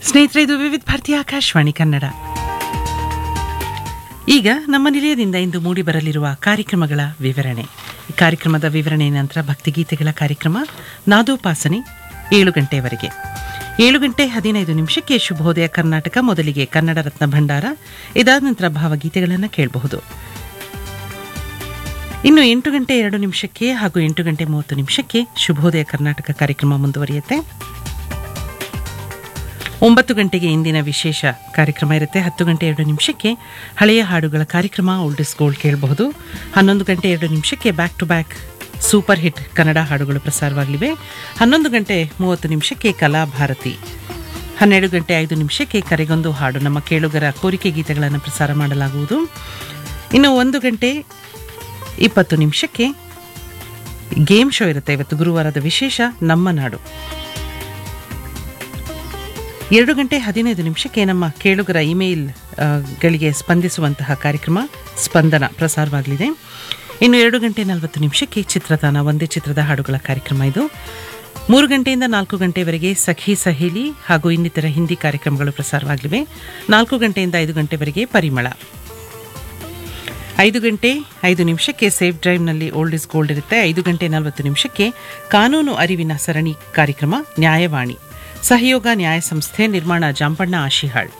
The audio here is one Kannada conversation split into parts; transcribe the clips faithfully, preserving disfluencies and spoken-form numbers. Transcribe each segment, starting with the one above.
ಸ್ನೇಹಿತರೆ, ಇದು ವಿವಿಧ ಭಾರತೀಯ ಆಕಾಶವಾಣಿ ಕನ್ನಡ. ಈಗ ನಮ್ಮ ನಿಲಯದಿಂದ ಇಂದು ಮೂಡಿ ಬರಲಿರುವ ಕಾರ್ಯಕ್ರಮಗಳ ವಿವರಣೆ. ಈ ಕಾರ್ಯಕ್ರಮದ ವಿವರಣೆ ನಂತರ ಭಕ್ತಿಗೀತೆಗಳ ಕಾರ್ಯಕ್ರಮ ನಾದೋಪಾಸನೆ ಏಳು ಗಂಟೆವರೆಗೆ. ಏಳು ಗಂಟೆ ಹದಿನೈದು ನಿಮಿಷಕ್ಕೆ ಶುಭೋದಯ ಕರ್ನಾಟಕ, ಮೊದಲಿಗೆ ಕನ್ನಡ ರತ್ನ ಭಂಡಾರ, ಇದಾದ ನಂತರ ಭಾವಗೀತೆಗಳನ್ನು ಕೇಳಬಹುದು. ಇನ್ನು ಎಂಟು ಗಂಟೆ ಎರಡು ನಿಮಿಷಕ್ಕೆ ಹಾಗೂ ಎಂಟು ಗಂಟೆ ಮೂವತ್ತು ನಿಮಿಷಕ್ಕೆ ಶುಭೋದಯ ಕರ್ನಾಟಕ ಕಾರ್ಯಕ್ರಮ ಮುಂದುವರಿಯುತ್ತೆ. ಒಂಬತ್ತು ಗಂಟೆಗೆ ಇಂದಿನ ವಿಶೇಷ ಕಾರ್ಯಕ್ರಮ ಇರುತ್ತೆ. ಹತ್ತು ಗಂಟೆ ಎರಡು ನಿಮಿಷಕ್ಕೆ ಹಳೆಯ ಹಾಡುಗಳ ಕಾರ್ಯಕ್ರಮ ಓಲ್ಡ್ ಇಸ್ ಗೋಲ್ಡ್ ಕೇಳಬಹುದು. ಹನ್ನೊಂದು ಗಂಟೆ ಎರಡು ನಿಮಿಷಕ್ಕೆ back to back super hit Kannada ಹಾಡುಗಳು ಪ್ರಸಾರವಾಗಲಿವೆ. ಹನ್ನೊಂದು ಗಂಟೆ ಮೂವತ್ತು ನಿಮಿಷಕ್ಕೆ ಕಲಾಭಾರತಿ. ಹನ್ನೆರಡು ಗಂಟೆ ಐದು ನಿಮಿಷಕ್ಕೆ ಕರೆಗೊಂದು ಹಾಡು, ನಮ್ಮ ಕೇಳುಗರ ಕೋರಿಕೆ ಗೀತೆಗಳನ್ನು ಪ್ರಸಾರ ಮಾಡಲಾಗುವುದು. ಇನ್ನು ಒಂದು ಗಂಟೆ ಇಪ್ಪತ್ತು ನಿಮಿಷಕ್ಕೆ ಗೇಮ್ ಶೋ ಇರುತ್ತೆ. ಇವತ್ತು ಗುರುವಾರದ ವಿಶೇಷ ನಮ್ಮ ನಾಡು. ಎರಡು ಗಂಟೆ ಹದಿನೈದು ನಿಮಿಷಕ್ಕೆ ನಮ್ಮ ಕೇಳುಗರ ಇಮೇಲ್ ಗಳಿಗೆ ಸ್ಪಂದಿಸುವಂತಹ ಕಾರ್ಯಕ್ರಮ ಸ್ಪಂದನ ಪ್ರಸಾರವಾಗಲಿದೆ. ಇನ್ನು ಎರಡು ಗಂಟೆ ನಲವತ್ತು ನಿಮಿಷಕ್ಕೆ ಚಿತ್ರತಾನ, ಒಂದೇ ಚಿತ್ರದ ಹಾಡುಗಳ ಕಾರ್ಯಕ್ರಮ ಇದು. ಮೂರು ಗಂಟೆಯಿಂದ ನಾಲ್ಕು ಗಂಟೆವರೆಗೆ ಸಖಿ ಸಹೇಲಿ ಹಾಗೂ ಇನ್ನಿತರ ಹಿಂದಿ ಕಾರ್ಯಕ್ರಮಗಳು ಪ್ರಸಾರವಾಗಲಿವೆ. ನಾಲ್ಕು ಗಂಟೆಯಿಂದ ಐದು ಗಂಟೆವರೆಗೆ ಪರಿಮಳ. ಐದು ಗಂಟೆ ಐದು ನಿಮಿಷಕ್ಕೆ ಸೇಫ್ ಡ್ರೈವ್ನಲ್ಲಿ ಓಲ್ಡ್ ಇಸ್ ಗೋಲ್ಡ್ ಇರುತ್ತೆ. ಐದು ಗಂಟೆ ನಲವತ್ತು ನಿಮಿಷಕ್ಕೆ ಕಾನೂನು ಅರಿವಿನ ಸರಣಿ ಕಾರ್ಯಕ್ರಮ ನ್ಯಾಯವಾಣಿ, ಸಹಯೋಗ ನ್ಯಾಯ ಸಂಸ್ಥೆ, ನಿರ್ಮಾಣ ಜಾಂಪಣ್ಣ ಆಶಿಹಾಳ್.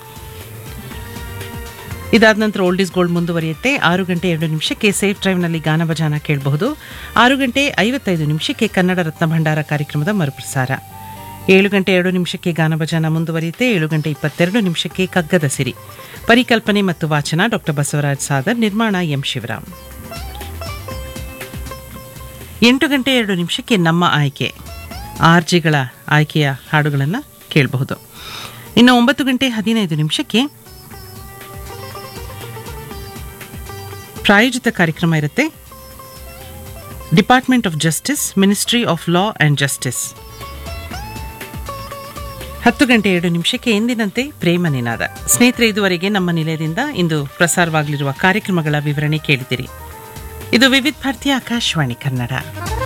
ಇದಾದ ನಂತರ ಓಲ್ಡ್ ಇಸ್ ಗೋಲ್ಡ್ ಮುಂದುವರಿಯುತ್ತೆ. ಆರು ಗಂಟೆ ಎರಡು ನಿಮಿಷಕ್ಕೆ ಸೇಫ್ ಡ್ರೈವ್ನಲ್ಲಿ ಗಾನ ಭಜಾನ ಕೇಳಬಹುದು. ಆರು ಗಂಟೆ ಐವತ್ತೈದು ನಿಮಿಷಕ್ಕೆ ಕನ್ನಡ ರತ್ನ ಭಂಡಾರ ಕಾರ್ಯಕ್ರಮದ ಮರುಪ್ರಸಾರ. ಏಳು ಗಂಟೆ ಎರಡು ನಿಮಿಷಕ್ಕೆ ಗಾನ ಭಜಾನ ಮುಂದುವರಿಯುತ್ತೆ. ಏಳು ಗಂಟೆ ಇಪ್ಪತ್ತೆರಡು ನಿಮಿಷಕ್ಕೆ ಕಗ್ಗದ ಸಿರಿ, ಪರಿಕಲ್ಪನೆ ಮತ್ತು ವಾಚನ ಡಾಕ್ಟರ್ ಬಸವರಾಜ್ ಸಾದರ್, ನಿರ್ಮಾಣ ಎಂ ಶಿವರಾಮ್. ಎಂಟು ಗಂಟೆ ಎರಡು ನಿಮಿಷಕ್ಕೆ ನಮ್ಮ ಆಯ್ಕೆ, ಆರ್ಜಿಗಳ ಆಯ್ಕೆಯ ಹಾಡುಗಳನ್ನು ಕೇಳಬಹುದು. ಇನ್ನು ಒಂಬತ್ತು ಗಂಟೆ ಹದಿನೈದು ನಿಮಿಷಕ್ಕೆ ಪ್ರಾಯೋಜಿತ ಕಾರ್ಯಕ್ರಮ ಇರುತ್ತೆ. Department of justice, ministry of law and justice. ಹತ್ತು ಗಂಟೆ ಎರಡು ನಿಮಿಷಕ್ಕೆ ಎಂದಿನಂತೆ ಪ್ರೇಮ ನಿನಾದ. ಸ್ನೇಹಿತರೆ, ಇದುವರೆಗೆ ನಮ್ಮ ನಿಲಯದಿಂದ ಇಂದು ಪ್ರಸಾರವಾಗಲಿರುವ ಕಾರ್ಯಕ್ರಮಗಳ ವಿವರಣೆ ಕೇಳಿದಿರಿ. ಇದು ವಿವಿಧ ಭಾರತೀಯ ಆಕಾಶವಾಣಿ ಕನ್ನಡ.